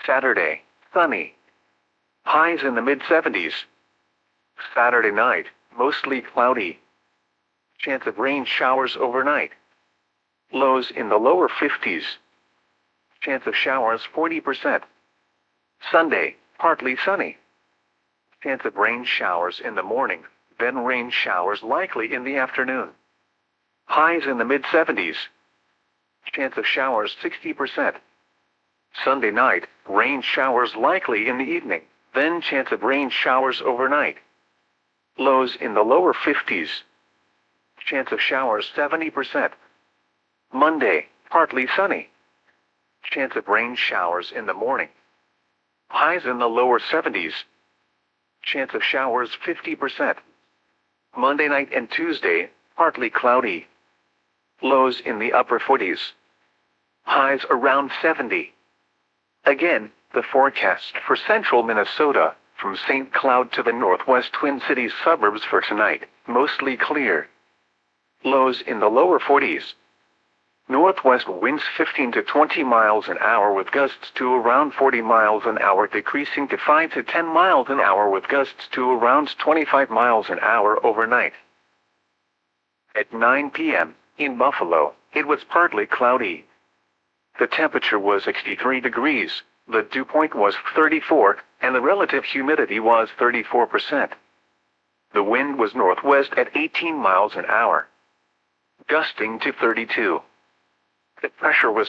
Saturday, sunny. Highs in the mid-70s. Saturday night, mostly cloudy. Chance of rain showers overnight. Lows in the lower 50s. Chance of showers 40%. Sunday, partly sunny. Chance of rain showers in the morning, then rain showers likely in the afternoon. Highs in the mid-70s. Chance of showers 60%. Sunday night, rain showers likely in the evening, then chance of rain showers overnight. Lows in the lower 50s. Chance of showers 70%. Monday, partly sunny. Chance of rain showers in the morning. Highs in the lower 70s. Chance of showers 50%. Monday night and Tuesday, partly cloudy. Lows in the upper 40s. Highs around 70. Again, the forecast for central Minnesota, from St. Cloud to the northwest Twin Cities suburbs for tonight, mostly clear. Lows in the lower 40s. Northwest winds 15 to 20 miles an hour with gusts to around 40 miles an hour, decreasing to 5 to 10 miles an hour with gusts to around 25 miles an hour overnight. At 9 p.m., in Buffalo, it was partly cloudy. The temperature was 63 degrees, the dew point was 34, and the relative humidity was 34%. The wind was northwest at 18 miles an hour, gusting to 32. The pressure was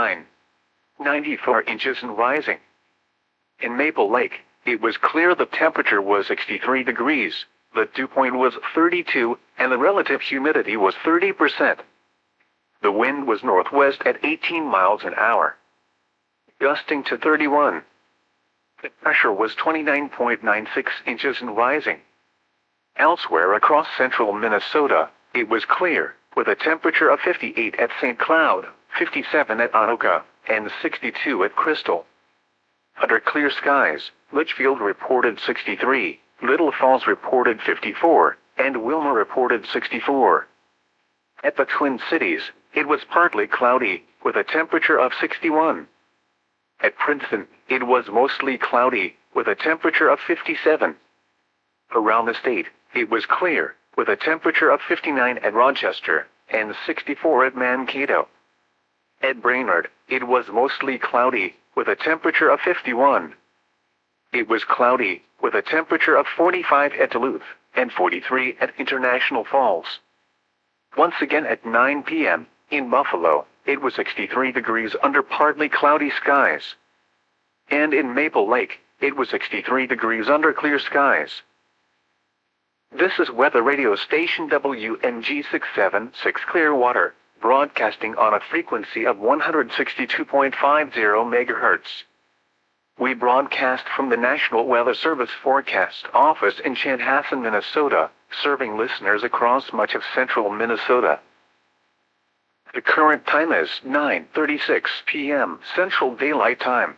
94 inches and rising. In Maple Lake, it was clear the temperature was 63 degrees, the dew point was 32, and the relative humidity was 30%. The wind was northwest at 18 miles an hour, gusting to 31. The pressure was 29.96 inches and rising. Elsewhere across central Minnesota, it was clear, with a temperature of 58 at St. Cloud, 57 at Anoka, and 62 at Crystal. Under clear skies, Litchfield reported 63, Little Falls reported 54, and Wilmer reported 64. At the Twin Cities, it was partly cloudy, with a temperature of 61. At Princeton, it was mostly cloudy, with a temperature of 57. Around the state, it was clear, with a temperature of 59 at Rochester, and 64 at Mankato. At Brainerd, it was mostly cloudy, with a temperature of 51. It was cloudy, with a temperature of 45 at Duluth, and 43 at International Falls. Once again at 9 p.m., in Buffalo, it was 63 degrees under partly cloudy skies. And in Maple Lake, it was 63 degrees under clear skies. This is weather radio station WMG 676 Clearwater, broadcasting on a frequency of 162.50 MHz. We broadcast from the National Weather Service Forecast Office in Chanhassen, Minnesota, serving listeners across much of central Minnesota. The current time is 9:36 p.m. Central Daylight Time.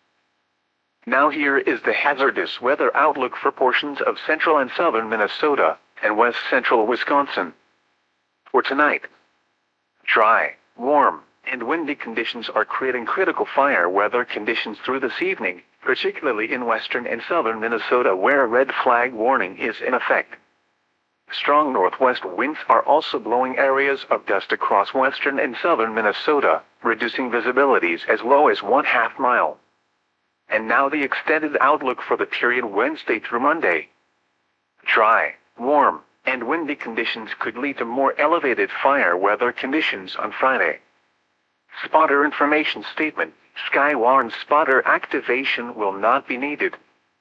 Now here is the hazardous weather outlook for portions of central and southern Minnesota and west central Wisconsin. For tonight, dry, warm, and windy conditions are creating critical fire weather conditions through this evening, particularly in western and southern Minnesota where a red flag warning is in effect. Strong northwest winds are also blowing areas of dust across western and southern Minnesota, reducing visibilities as low as 1/2 mile. And now the extended outlook for the period Wednesday through Monday. Dry, warm, and windy conditions could lead to more elevated fire weather conditions on Friday. Spotter information statement: Skywarn spotter activation will not be needed.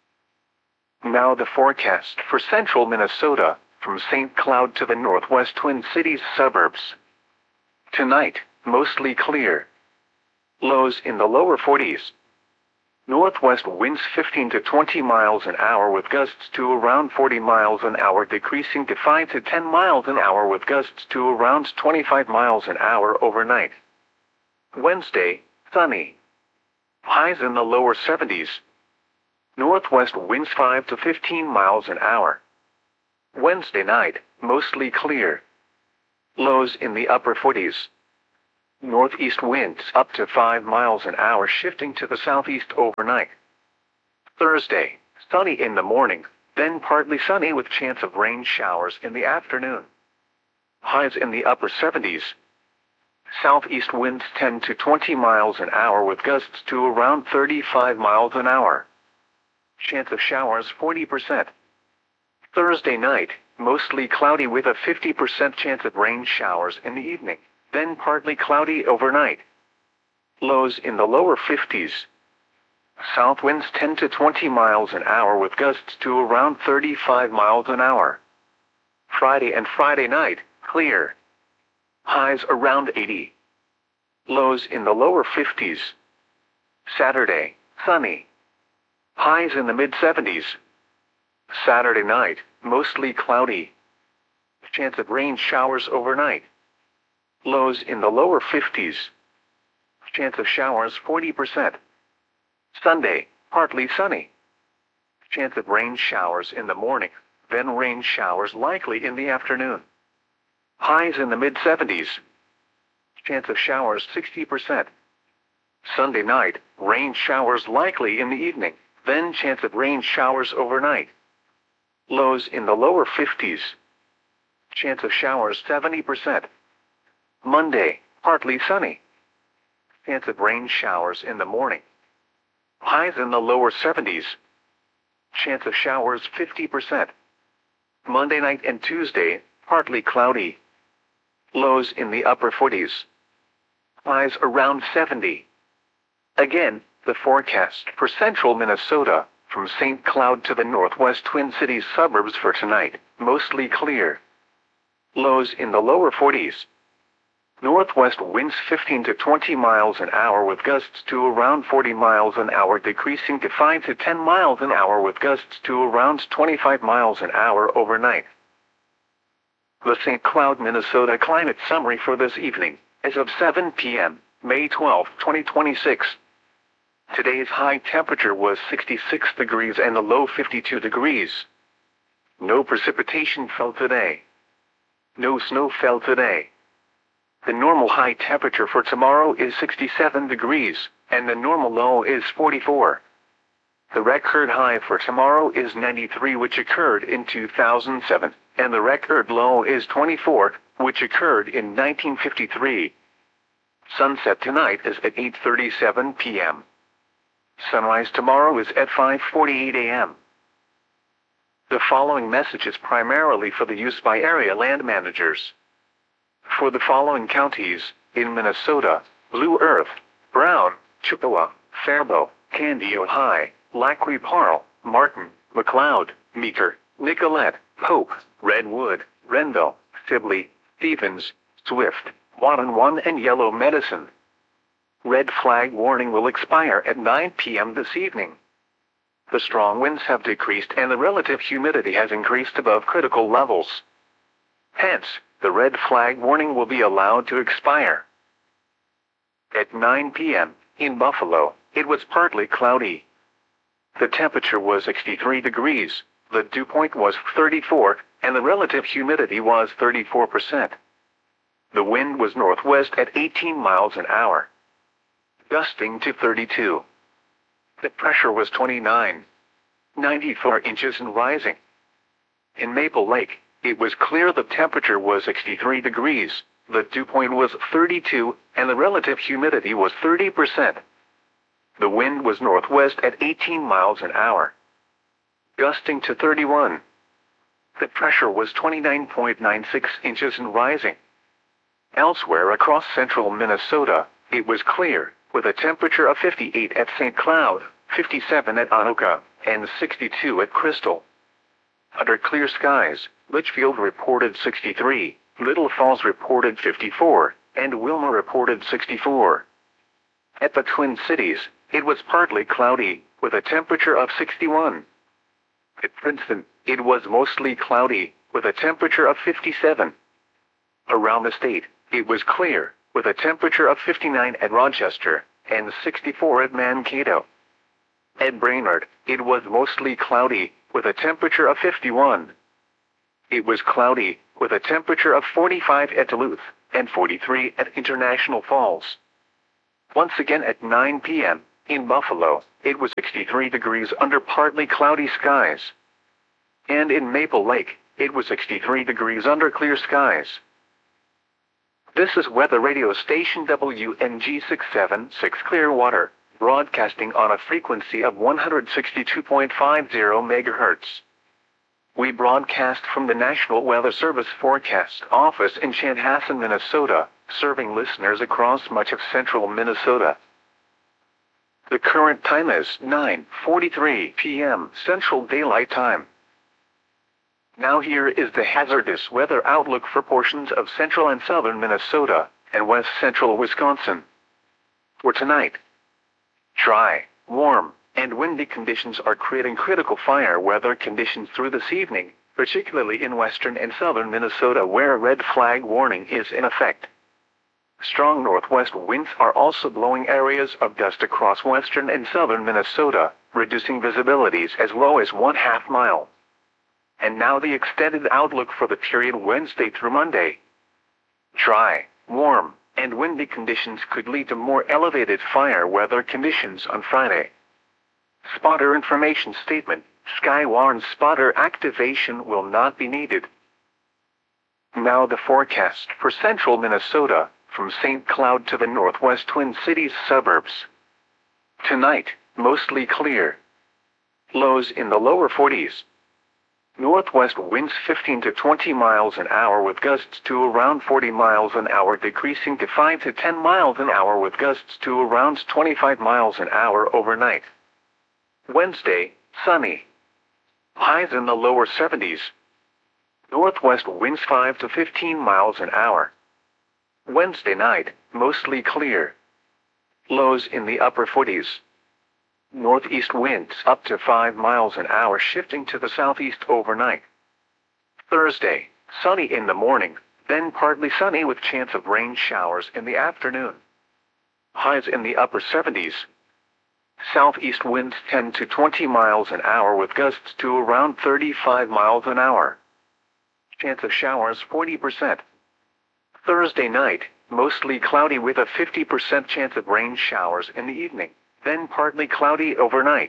Now the forecast for central Minnesota, from St. Cloud to the northwest Twin Cities suburbs. Tonight, mostly clear. Lows in the lower 40s. Northwest winds 15 to 20 miles an hour with gusts to around 40 miles an hour, decreasing to 5 to 10 miles an hour with gusts to around 25 miles an hour overnight. Wednesday, sunny. Highs in the lower 70s. Northwest winds 5 to 15 miles an hour. Wednesday night, mostly clear. Lows in the upper 40s. Northeast winds up to 5 miles an hour shifting to the southeast overnight. Thursday, sunny in the morning, then partly sunny with chance of rain showers in the afternoon. Highs in the upper 70s. Southeast winds 10 to 20 miles an hour with gusts to around 35 miles an hour. Chance of showers 40%. Thursday night, mostly cloudy with a 50% chance of rain showers in the evening, then partly cloudy overnight. Lows in the lower 50s. South winds 10 to 20 miles an hour with gusts to around 35 miles an hour. Friday and Friday night, clear. Highs around 80. Lows in the lower 50s. Saturday, sunny. Highs in the mid-70s. Saturday night, mostly cloudy. Chance of rain showers overnight. Lows in the lower 50s. Chance of showers 40%. Sunday, partly sunny. Chance of rain showers in the morning, then rain showers likely in the afternoon. Highs in the mid-70s. Chance of showers 60%. Sunday night, rain showers likely in the evening, then chance of rain showers overnight. Lows in the lower 50s. Chance of showers 70%. Monday, partly sunny. Chance of rain showers in the morning. Highs in the lower 70s. Chance of showers 50%. Monday night and Tuesday, partly cloudy. Lows in the upper 40s. Highs around 70. Again, the forecast for central Minnesota, from St. Cloud to the northwest Twin Cities suburbs for tonight, mostly clear. Lows in the lower 40s. Northwest winds 15 to 20 miles an hour with gusts to around 40 miles an hour decreasing to 5 to 10 miles an hour with gusts to around 25 miles an hour overnight. The St. Cloud, Minnesota climate summary for this evening, as of 7 p.m., May 12, 2026. Today's high temperature was 66 degrees and the low 52 degrees. No precipitation fell today. No snow fell today. The normal high temperature for tomorrow is 67 degrees, and the normal low is 44. The record high for tomorrow is 93, which occurred in 2007, and the record low is 24, which occurred in 1953. Sunset tonight is at 8:37 p.m. Sunrise tomorrow is at 5:48 a.m. The following message is primarily for the use by area land managers. For the following counties, in Minnesota: Blue Earth, Brown, Chippewa, Faribault, Candy, Ojai, Lac Qui Parle, Martin, McLeod, Meeker, Nicollet, Pope, Redwood, Renville, Sibley, Stevens, Swift, Watonwan and Yellow Medicine. Red flag warning will expire at 9 p.m. this evening. The strong winds have decreased and the relative humidity has increased above critical levels. Hence, the red flag warning will be allowed to expire. At 9 p.m., in Buffalo, it was partly cloudy. The temperature was 63 degrees, the dew point was 34, and the relative humidity was 34%. The wind was northwest at 18 miles an hour, gusting to 32. The pressure was 94 inches and rising. In Maple Lake, it was clear the temperature was 63 degrees, the dew point was 32, and the relative humidity was 30%. The wind was northwest at 18 miles an hour, gusting to 31. The pressure was 29.96 inches and rising. Elsewhere across central Minnesota, it was clear, with a temperature of 58 at St. Cloud, 57 at Anoka, and 62 at Crystal. Under clear skies, Litchfield reported 63, Little Falls reported 54, and Wilmer reported 64. At the Twin Cities, it was partly cloudy, with a temperature of 61. At Princeton, it was mostly cloudy, with a temperature of 57. Around the state, it was clear, with a temperature of 59 at Rochester, and 64 at Mankato. At Brainerd, it was mostly cloudy, with a temperature of 51. It was cloudy, with a temperature of 45 at Duluth and 43 at International Falls. Once again at 9 p.m., in Buffalo, it was 63 degrees under partly cloudy skies. And in Maple Lake, it was 63 degrees under clear skies. This is weather radio station WNG 676 Clearwater, broadcasting on a frequency of 162.50 MHz. We broadcast from the National Weather Service Forecast Office in Chanhassen, Minnesota, serving listeners across much of central Minnesota. The current time is 9:43 p.m. Central Daylight Time. Now here is the hazardous weather outlook for portions of central and southern Minnesota and west central Wisconsin. For tonight, dry, warm, and windy conditions are creating critical fire weather conditions through this evening, particularly in western and southern Minnesota where a red flag warning is in effect. Strong northwest winds are also blowing areas of dust across western and southern Minnesota, reducing visibilities as low as 1/2 mile. And now the extended outlook for the period Wednesday through Monday. Dry, warm, and windy conditions could lead to more elevated fire weather conditions on Friday. Spotter information statement: Skywarn spotter activation will not be needed. Now the forecast for central Minnesota, from St. Cloud to the northwest Twin Cities suburbs. Tonight, mostly clear. Lows in the lower 40s. Northwest winds 15 to 20 miles an hour with gusts to around 40 miles an hour, decreasing to 5 to 10 miles an hour with gusts to around 25 miles an hour overnight. Wednesday, sunny. Highs in the lower 70s. Northwest winds 5 to 15 miles an hour. Wednesday night, mostly clear. Lows in the upper 40s. Northeast winds up to 5 miles an hour, shifting to the southeast overnight. Thursday, sunny in the morning, then partly sunny with chance of rain showers in the afternoon. Highs in the upper 70s. Southeast winds 10 to 20 miles an hour with gusts to around 35 miles an hour. Chance of showers 40%. Thursday night, mostly cloudy with a 50% chance of rain showers in the evening, then partly cloudy overnight.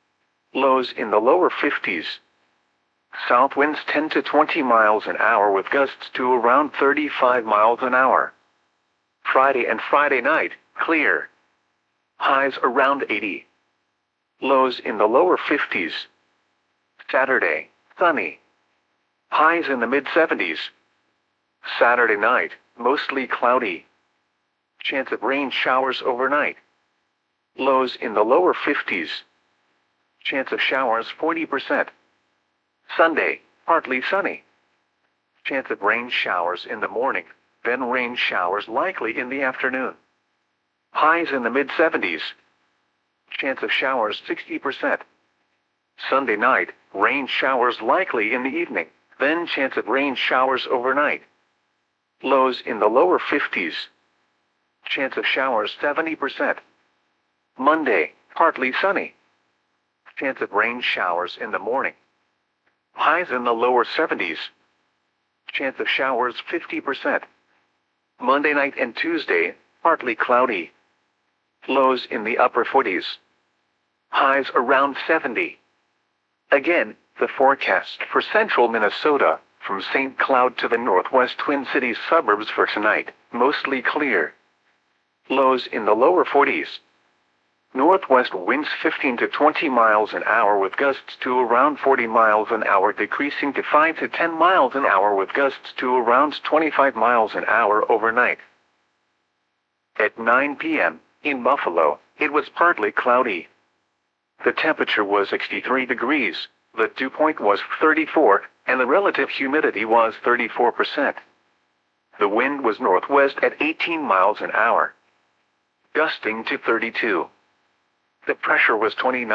Lows in the lower 50s. South winds 10 to 20 miles an hour with gusts to around 35 miles an hour. Friday and Friday night, clear. Highs around 80. Lows in the lower 50s. Saturday, sunny. Highs in the mid-70s. Saturday night, mostly cloudy. Chance of rain showers overnight. Lows in the lower 50s. Chance of showers 40%. Sunday, partly sunny. Chance of rain showers in the morning, then rain showers likely in the afternoon. Highs in the mid-70s. Chance of showers 60%. Sunday night, rain showers likely in the evening, then chance of rain showers overnight. Lows in the lower 50s. Chance of showers 70%. Monday, partly sunny. Chance of rain showers in the morning. Highs in the lower 70s. Chance of showers 50%. Monday night and Tuesday, partly cloudy. Lows in the upper 40s. Highs around 70. Again, the forecast for central Minnesota, from St. Cloud to the northwest Twin Cities suburbs for tonight, mostly clear. Lows in the lower 40s. Northwest winds 15 to 20 miles an hour with gusts to around 40 miles an hour, decreasing to 5 to 10 miles an hour with gusts to around 25 miles an hour overnight. At 9 p.m., in Buffalo, it was partly cloudy. The temperature was 63 degrees, the dew point was 34, and the relative humidity was 34%. The wind was northwest at 18 miles an hour, gusting to 32. The pressure was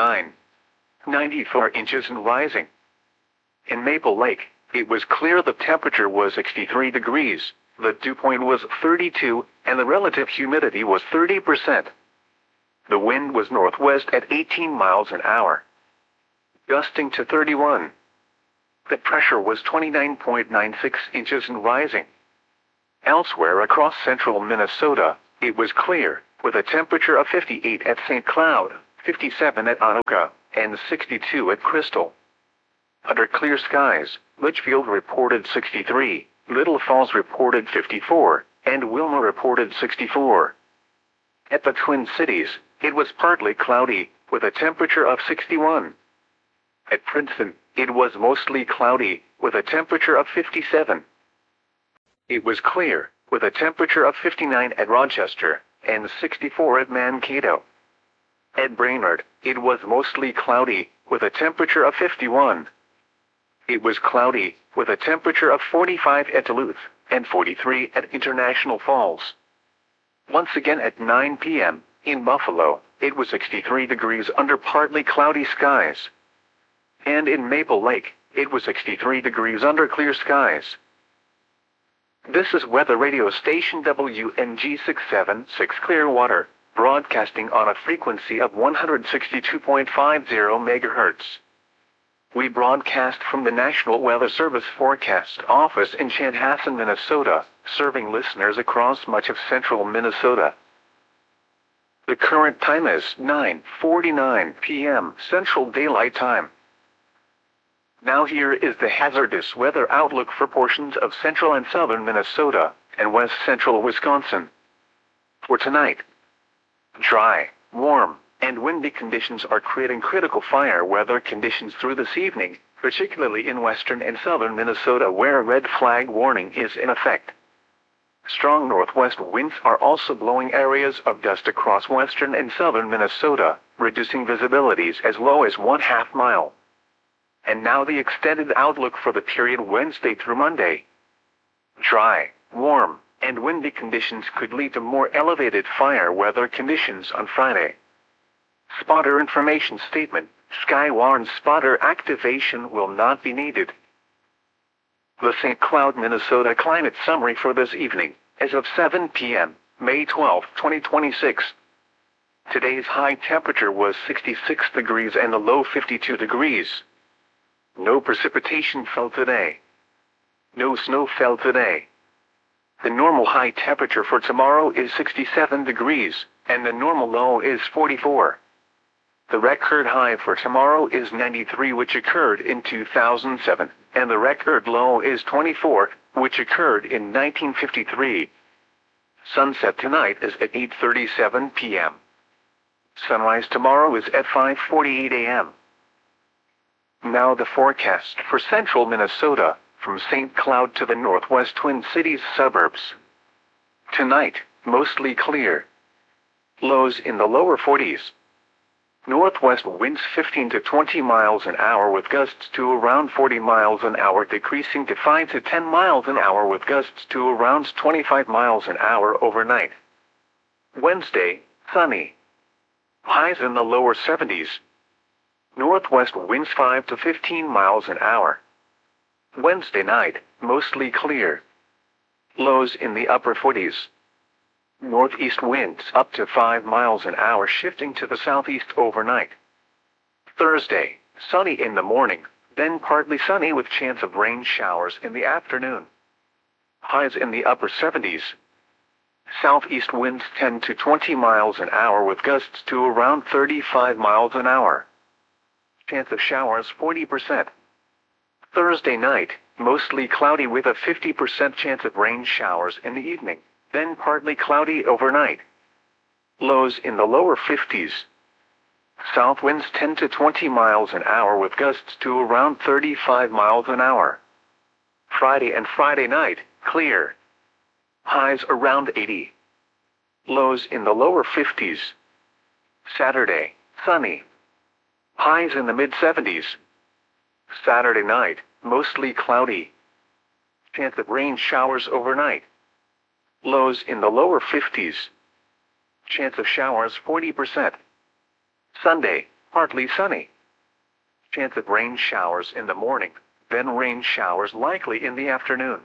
29.94 inches and rising. In Maple Lake, it was clear. The temperature was 63 degrees, the dew point was 32, and the relative humidity was 30%. The wind was northwest at 18 miles an hour, gusting to 31. The pressure was 29.96 inches and rising. Elsewhere across central Minnesota, it was clear, with a temperature of 58 at St. Cloud, 57 at Anoka, and 62 at Crystal. Under clear skies, Litchfield reported 63, Little Falls reported 54, and Wilma reported 64. At the Twin Cities, it was partly cloudy, with a temperature of 61. At Princeton, it was mostly cloudy, with a temperature of 57. It was clear, with a temperature of 59 at Rochester, and 64 at Mankato. At Brainerd, it was mostly cloudy, with a temperature of 51. It was cloudy, with a temperature of 45 at Duluth, and 43 at International Falls. Once again at 9 p.m., in Buffalo, it was 63 degrees under partly cloudy skies. And in Maple Lake, it was 63 degrees under clear skies. This is weather radio station WNG 676 Clearwater, broadcasting on a frequency of 162.50 MHz. We broadcast from the National Weather Service Forecast Office in Chanhassen, Minnesota, serving listeners across much of central Minnesota. The current time is 9:49 p.m. Central Daylight Time. Now here is the hazardous weather outlook for portions of central and southern Minnesota and west central Wisconsin. For tonight, dry, warm, and windy conditions are creating critical fire weather conditions through this evening, particularly in western and southern Minnesota where a red flag warning is in effect. Strong northwest winds are also blowing areas of dust across western and southern Minnesota, reducing visibilities as low as 1/2 mile. And now the extended outlook for the period Wednesday through Monday. Dry, warm, and windy conditions could lead to more elevated fire weather conditions on Friday. Spotter information statement: Skywarn spotter activation will not be needed. The St. Cloud, Minnesota climate summary for this evening, as of 7 p.m., May 12, 2026. Today's high temperature was 66 degrees and the low 52 degrees. No precipitation fell today. No snow fell today. The normal high temperature for tomorrow is 67 degrees, and the normal low is 44. The record high for tomorrow is 93, which occurred in 2007, and the record low is 24, which occurred in 1953. Sunset tonight is at 8:37 p.m. Sunrise tomorrow is at 5:48 a.m. Now the forecast for central Minnesota, from St. Cloud to the northwest Twin Cities suburbs. Tonight, mostly clear. Lows in the lower 40s. Northwest winds 15 to 20 miles an hour with gusts to around 40 miles an hour, decreasing to 5 to 10 miles an hour with gusts to around 25 miles an hour overnight. Wednesday, sunny. Highs in the lower 70s. Northwest winds 5 to 15 miles an hour. Wednesday night, mostly clear. Lows in the upper 40s. Northeast winds up to 5 miles an hour, shifting to the southeast overnight. Thursday, sunny in the morning, then partly sunny with chance of rain showers in the afternoon. Highs in the upper 70s. Southeast winds 10 to 20 miles an hour with gusts to around 35 miles an hour. Chance of showers 40%. Thursday night, mostly cloudy with a 50% chance of rain showers in the evening, then partly cloudy overnight. Lows in the lower 50s. South winds 10 to 20 miles an hour with gusts to around 35 miles an hour. Friday and Friday night, clear. Highs around 80. Lows in the lower 50s. Saturday, sunny. Highs in the mid-70s. Saturday night, mostly cloudy. Chance of rain showers overnight. Lows in the lower 50s. Chance of showers 40%. Sunday, partly sunny. Chance of rain showers in the morning, then rain showers likely in the afternoon.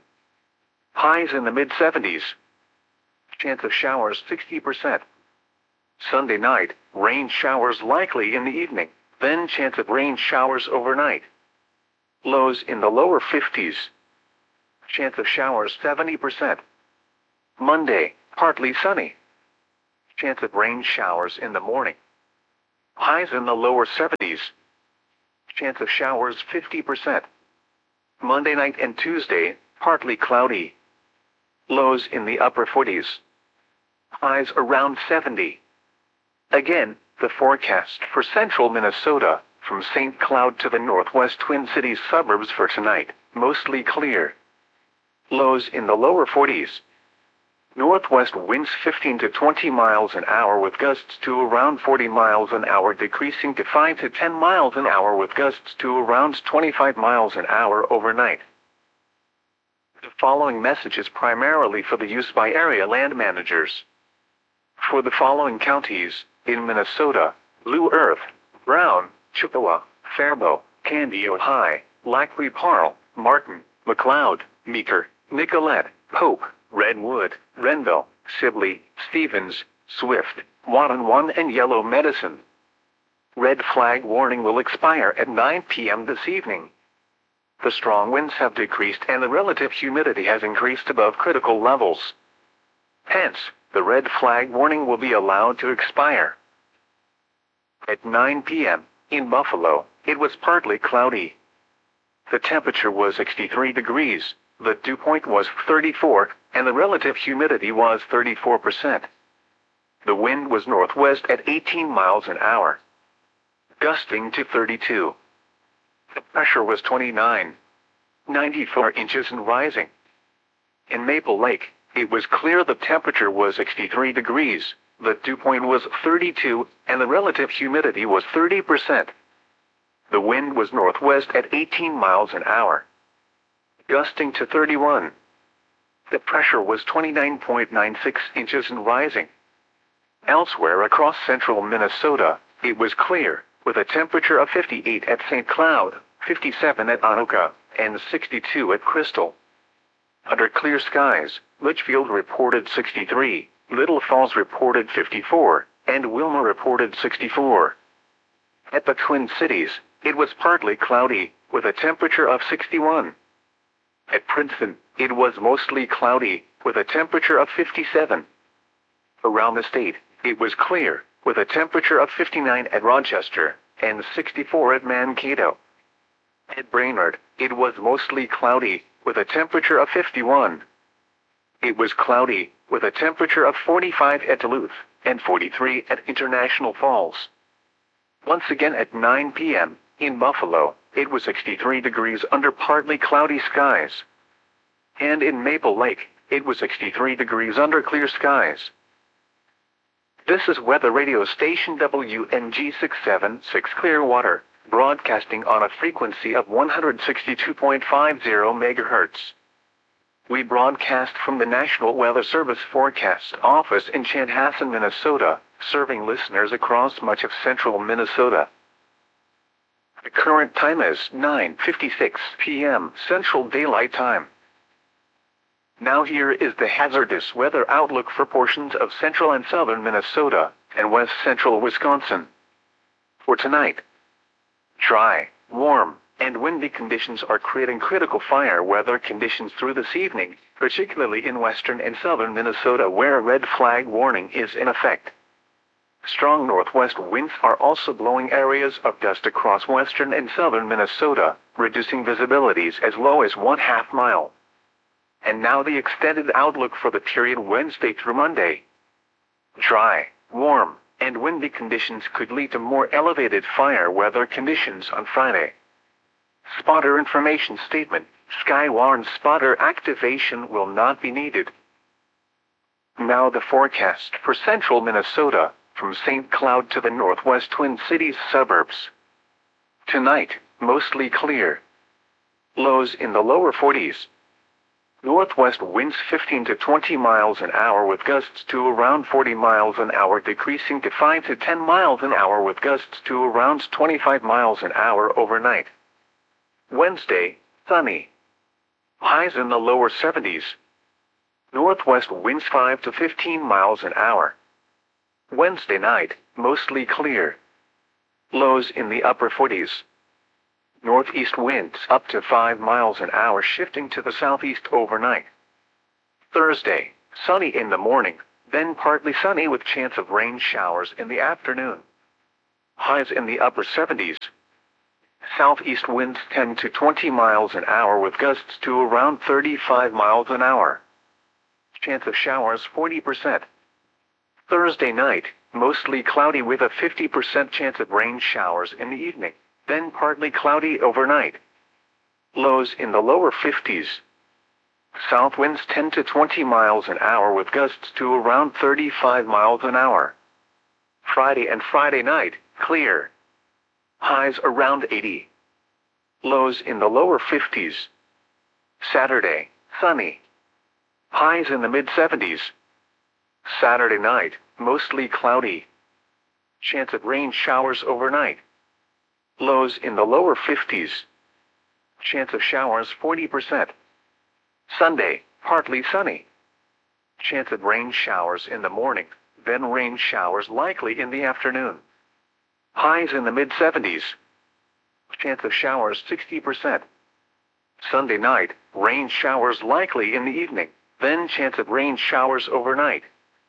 Highs in the mid-70s. Chance of showers 60%. Sunday night, rain showers likely in the evening, then chance of rain showers overnight. Lows in the lower 50s. Chance of showers 70%. Monday, partly sunny. Chance of rain showers in the morning. Highs in the lower 70s. Chance of showers 50%. Monday night and Tuesday, partly cloudy. Lows in the upper 40s. Highs around 70. Again, the forecast for central Minnesota, from St. Cloud to the northwest Twin Cities suburbs for tonight, mostly clear. Lows in the lower 40s. Northwest winds 15 to 20 miles an hour with gusts to around 40 miles an hour, decreasing to 5 to 10 miles an hour with gusts to around 25 miles an hour overnight. The following message is primarily for the use by area land managers. For the following counties, in Minnesota: Blue Earth, Brown, Chippewa, Faribault, Canby, Ojai, Lac Parle, Martin, McLeod, Meeker, Nicollet, Pope, Redwood, Renville, Sibley, Stevens, Swift, Watonwan, and Yellow Medicine. Red flag warning will expire at 9 p.m. this evening. The strong winds have decreased and the relative humidity has increased above critical levels. Hence, the red flag warning will be allowed to expire. At 9 p.m., in Buffalo, it was partly cloudy. The temperature was 63 degrees, the dew point was 34, and the relative humidity was 34%. The wind was northwest at 18 miles an hour, gusting to 32. The pressure was 94 inches and rising. In Maple Lake, it was clear the temperature was 63 degrees, the dew point was 32, and the relative humidity was 30%. The wind was northwest at 18 miles an hour, gusting to 31. The pressure was 29.96 inches and rising. Elsewhere across central Minnesota, it was clear, with a temperature of 58 at St. Cloud, 57 at Anoka, and 62 at Crystal. Under clear skies, Litchfield reported 63, Little Falls reported 54, and Wilmer reported 64. At the Twin Cities, it was partly cloudy, with a temperature of 61. At Princeton, it was mostly cloudy, with a temperature of 57. Around the state, it was clear, with a temperature of 59 at Rochester, and 64 at Mankato. At Brainerd, it was mostly cloudy, with a temperature of 51. It was cloudy, with a temperature of 45 at Duluth, and 43 at International Falls. Once again at 9 p.m., in Buffalo, it was 63 degrees under partly cloudy skies. And in Maple Lake, it was 63 degrees under clear skies. This is weather radio station WNG 676 Clearwater, broadcasting on a frequency of 162.50 MHz. We broadcast from the National Weather Service Forecast Office in Chanhassen, Minnesota, serving listeners across much of central Minnesota. The current time is 9:56 p.m. Central Daylight Time. Now here is the hazardous weather outlook for portions of central and southern Minnesota and west central Wisconsin. For tonight, dry, warm, and windy conditions are creating critical fire weather conditions through this evening, particularly in western and southern Minnesota where a red flag warning is in effect. Strong northwest winds are also blowing areas of dust across western and southern Minnesota, reducing visibilities as low as 1/2 mile. And now the extended outlook for the period Wednesday through Monday. Dry, warm, and windy conditions could lead to more elevated fire weather conditions on Friday. Spotter information statement: Skywarn spotter activation will not be needed. Now the forecast for central Minnesota, from St. Cloud to the northwest Twin Cities suburbs. Tonight, mostly clear. Lows in the lower 40s. Northwest winds 15 to 20 miles an hour with gusts to around 40 miles an hour, decreasing to 5 to 10 miles an hour with gusts to around 25 miles an hour overnight. Wednesday, sunny. Highs in the lower 70s. Northwest winds 5 to 15 miles an hour. Wednesday night, mostly clear. Lows in the upper 40s. Northeast winds up to 5 miles an hour shifting to the southeast overnight. Thursday, sunny in the morning, then partly sunny with chance of rain showers in the afternoon. Highs in the upper 70s. Southeast winds 10 to 20 miles an hour with gusts to around 35 miles an hour. Chance of showers 40%. Thursday night, mostly cloudy with a 50% chance of rain showers in the evening, then partly cloudy overnight. Lows in the lower 50s. South winds 10 to 20 miles an hour with gusts to around 35 miles an hour. Friday and Friday night, clear. Highs around 80. Lows in the lower 50s. Saturday, sunny. Highs in the mid-70s. Saturday night, mostly cloudy. Chance of rain showers overnight. Lows in the lower 50s. Chance of showers 40%. Sunday, partly sunny. Chance of rain showers in the morning, then rain showers likely in the afternoon. Highs in the mid-70s. Chance of showers 60%. Sunday night, rain showers likely in the evening, then chance of rain showers overnight.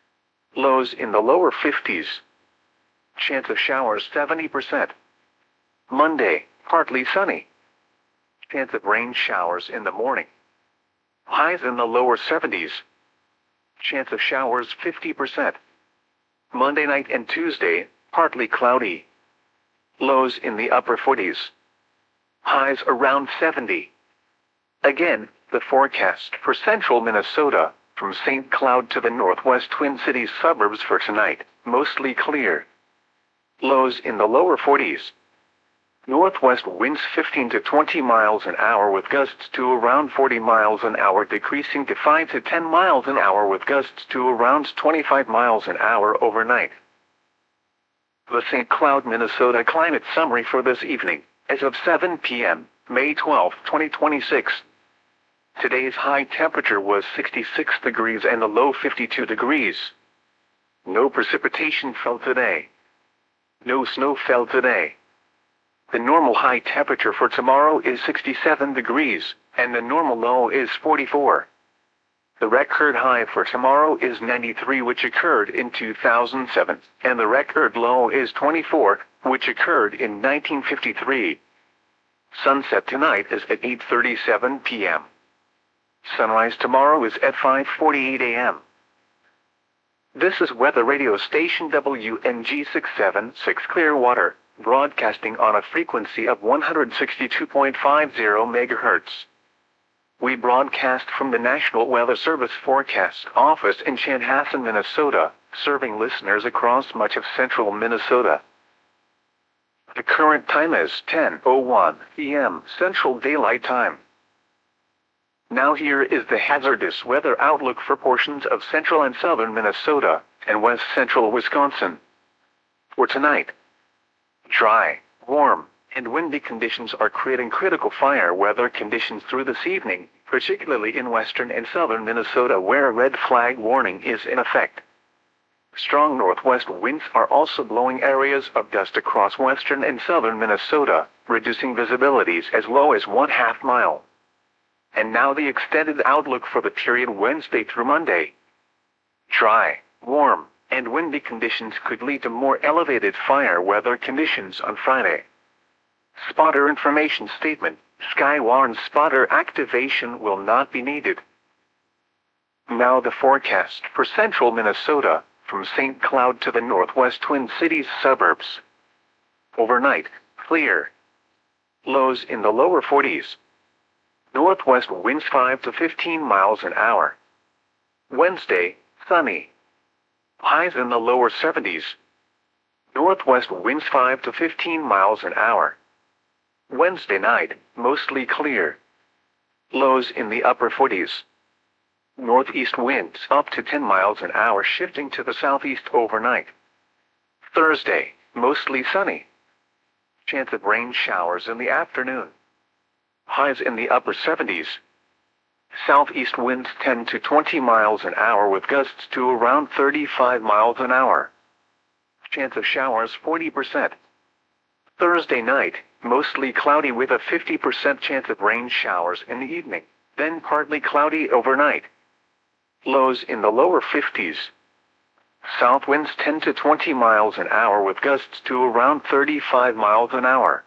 Lows in the lower 50s. Chance of showers 70%. Monday, partly sunny. Chance of rain showers in the morning. Highs in the lower 70s. Chance of showers 50%. Monday night and Tuesday, partly cloudy. Lows in the upper 40s. Highs around 70. Again, the forecast for central Minnesota, from St. Cloud to the northwest Twin Cities suburbs for tonight, mostly clear. Lows in the lower 40s. Northwest winds 15 to 20 miles an hour with gusts to around 40 miles an hour, decreasing to 5 to 10 miles an hour with gusts to around 25 miles an hour overnight. The St. Cloud, Minnesota climate summary for this evening, as of 7 p.m., May 12, 2026. Today's high temperature was 66 degrees and the low 52 degrees. No precipitation fell today. No snow fell today. The normal high temperature for tomorrow is 67 degrees, and the normal low is 44. The record high for tomorrow is 93, which occurred in 2007, and the record low is 24, which occurred in 1953. Sunset tonight is at 8:37 p.m. Sunrise tomorrow is at 5:48 a.m. This is weather radio station WNG 676 Clearwater, broadcasting on a frequency of 162.50 MHz. We broadcast from the National Weather Service Forecast Office in Chanhassen, Minnesota, serving listeners across much of central Minnesota. The current time is 10:01 p.m. Central Daylight Time. Now here is the hazardous weather outlook for portions of central and southern Minnesota and west central Wisconsin. For tonight, dry, warm, and windy conditions are creating critical fire weather conditions through this evening, particularly in western and southern Minnesota where a red flag warning is in effect. Strong northwest winds are also blowing areas of dust across western and southern Minnesota, reducing visibilities as low as 1/2 mile. And now the extended outlook for the period Wednesday through Monday. Dry, warm, and windy conditions could lead to more elevated fire weather conditions on Friday. Spotter information statement: Skywarn spotter activation will not be needed. Now the forecast for central Minnesota, from St. Cloud to the northwest Twin Cities suburbs. Overnight, clear. Lows in the lower 40s. Northwest winds 5 to 15 miles an hour. Wednesday, sunny. Highs in the lower 70s. Northwest winds 5 to 15 miles an hour. Wednesday night, mostly clear. Lows in the upper 40s. Northeast winds up to 10 miles an hour shifting to the southeast overnight. Thursday, mostly sunny. Chance of rain showers in the afternoon. Highs in the upper 70s. Southeast winds 10 to 20 miles an hour with gusts to around 35 miles an hour. Chance of showers 40%. Thursday night, mostly cloudy with a 50% chance of rain showers in the evening, then partly cloudy overnight. Lows in the lower 50s. South winds 10 to 20 miles an hour with gusts to around 35 miles an hour.